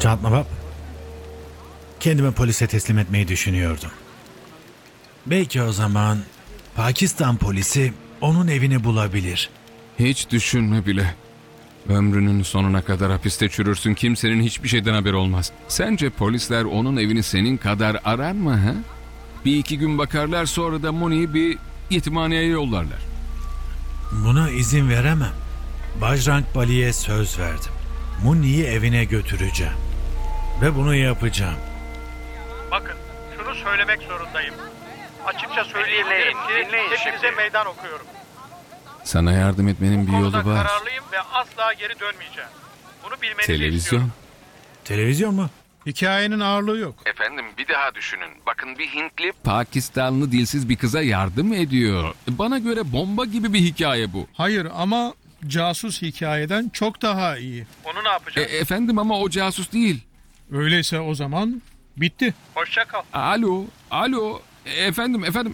Şantnabab, kendimi polise teslim etmeyi düşünüyordum. Belki o zaman Pakistan polisi onun evini bulabilir. Hiç düşünme bile. Ömrünün sonuna kadar hapiste çürürsün, kimsenin hiçbir şeyden haberi olmaz. Sence polisler onun evini senin kadar arar mı ha? Bir iki gün bakarlar, sonra da Muni'yi bir yetimhaneye yollarlar. Buna izin veremem. Bajrang Bali'ye söz verdim. Muni'yi evine götüreceğim. Ve bunu yapacağım. Bakın, şunu söylemek zorundayım. Açıkça söyleyebilirim ki hepinize meydan okuyorum. Sana yardım etmenin bir yolu Konuda var. kararlıyım ve asla geri dönmeyeceğim. Bunu bilmenizi Televizyon. istiyorum. Televizyon mu? Hikayenin ağırlığı yok. Efendim, bir daha düşünün. Bakın, bir Hintli Pakistanlı dilsiz bir kıza yardım ediyor. Bana göre bomba gibi bir hikaye bu. Hayır ama casus hikayeden çok daha iyi. Onu ne yapacağız? Efendim, ama o casus değil. Öyleyse o zaman bitti. Hoşça kal. Alo. Efendim.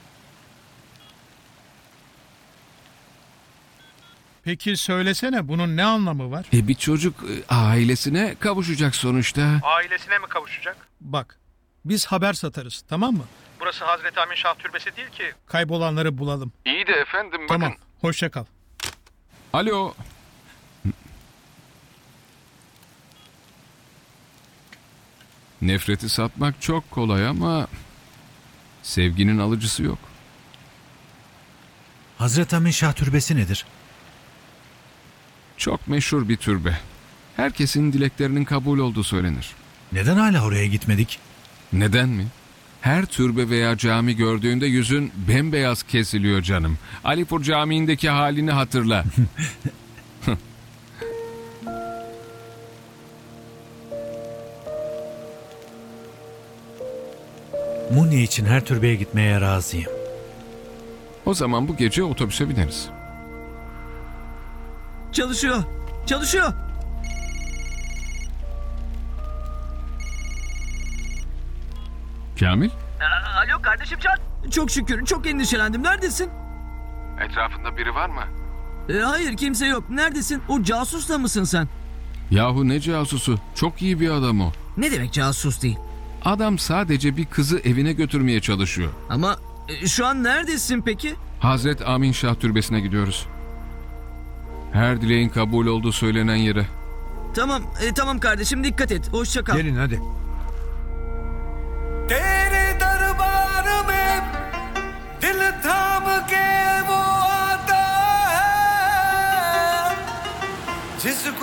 Peki söylesene, bunun ne anlamı var? Bir çocuk ailesine kavuşacak sonuçta. Ailesine mi kavuşacak? Bak, biz haber satarız, tamam mı? Burası Hazreti Amin Şah Türbesi değil ki. Kaybolanları bulalım. İyi de efendim, Tamam, hoşça kal. Alo. Nefreti satmak çok kolay ama sevginin alıcısı yok. Hazreti Amin Şah Türbesi nedir? Çok meşhur bir türbe. Herkesin dileklerinin kabul olduğu söylenir. Neden hala oraya gitmedik? Neden mi? Her türbe veya cami gördüğünde yüzün bembeyaz kesiliyor canım. Alipur Camii'ndeki halini hatırla. Muni için her türbeye gitmeye razıyım. O zaman bu gece otobüse bineriz. Çalışıyor. Kamil? Alo kardeşim Can. Çok şükür, çok endişelendim. Neredesin? Etrafında biri var mı? Hayır, kimse yok. Neredesin? O casus da mısın sen? Yahu ne casusu? Çok iyi bir adam o. Ne demek casus değil? Adam sadece bir kızı evine götürmeye çalışıyor. Ama şu an neredesin peki? Hazret Amin Şah Türbesi'ne gidiyoruz. Her dileğin kabul olduğu söylenen yere. Tamam kardeşim, dikkat et. Hoşça kal. Gelin hadi. तेरे दरबार में दिल थाम के वो आता है जिसको